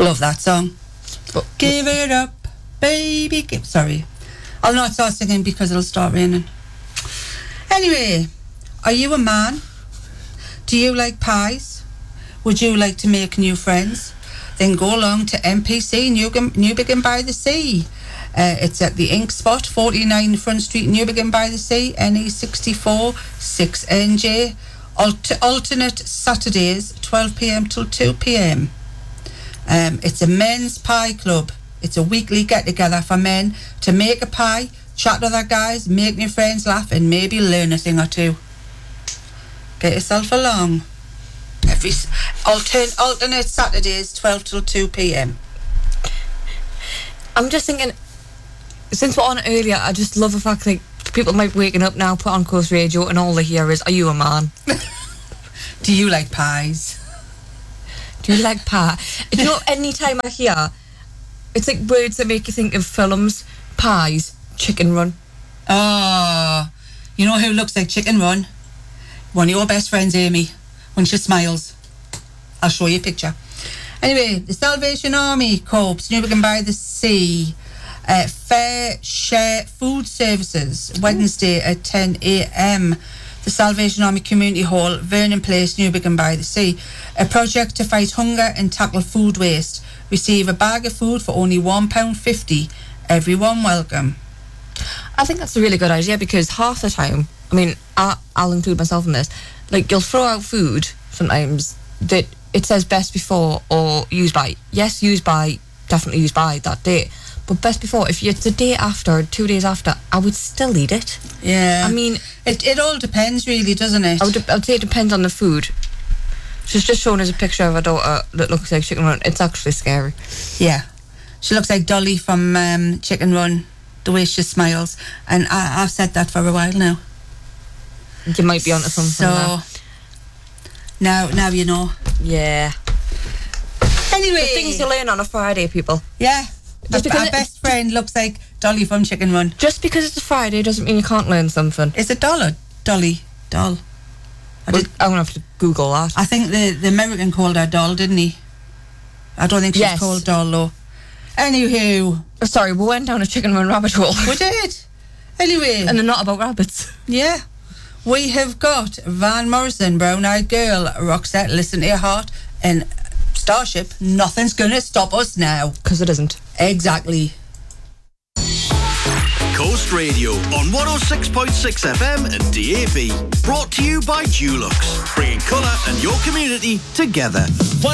Love that song. Give it up, baby. Sorry. I'll not start singing because it'll start raining. Anyway, are you a man? Do you like pies? Would you like to make new friends? Then go along to MPC Newbiggin by the Sea. It's at the Ink Spot, 49 Front Street, Newbiggin by the Sea, NE64 6NJ. Alternate Saturdays, 12 p.m. till 2 p.m. It's a men's pie club. It's a weekly get-together for men to make a pie, chat to other guys, make new friends, laugh, and maybe learn a thing or two. Get yourself along. Every alternate Saturdays, 12 till 2 p.m. I'm just thinking, since we're on earlier, I just love the fact that people might be waking up now, put on Coast Radio, and all they hear is, are you a man? Do you like pies? Do you like pie? Do you know, any time I hear, it's like words that make you think of films, pies, Chicken Run. Oh, you know who looks like Chicken Run? One of your best friends, Amy, when she smiles. I'll show you a picture. Anyway, the Salvation Army Corps, Newbiggin by the Sea, Fair Share Food Services, Wednesday at 10 a.m. The Salvation Army Community Hall, Vernon Place, Newbiggin by the Sea. A project to fight hunger and tackle food waste. Receive a bag of food for only £1.50. Everyone welcome. I think that's a really good idea, because half the time, I mean, I'll include myself in this, like, you'll throw out food sometimes that it says best before or used by. Yes, used by, definitely used by that day. But best before, if it's a day after, 2 days after, I would still eat it. Yeah. I mean, it all depends, really, doesn't it? I would say it depends on the food. She's just shown us a picture of a daughter that looks like Chicken Run. It's actually scary. Yeah. She looks like Dolly from Chicken Run, the way she smiles. And I've said that for a while now. You might be onto something. So, now you know. Yeah. Anyway. The things you learn on a Friday, people. Yeah. Our best friend looks like Dolly from Chicken Run. Just because it's a Friday doesn't mean you can't learn something. Is it Doll or Dolly? Doll. I'm going to have to Google that. I think the American called her Doll, didn't he? I don't think she's called Doll, though. Anywho. Sorry, we went down a Chicken Run rabbit hole. We did. Anyway. And they're not about rabbits. Yeah. We have got Van Morrison, Brown Eyed Girl, Roxette, Listen to Your Heart, and Starship, Nothing's Gonna Stop Us Now. Because it isn't. Exactly. Coast Radio on 106.6 FM and DAB. Brought to you by Dulux, bringing colour and your community together.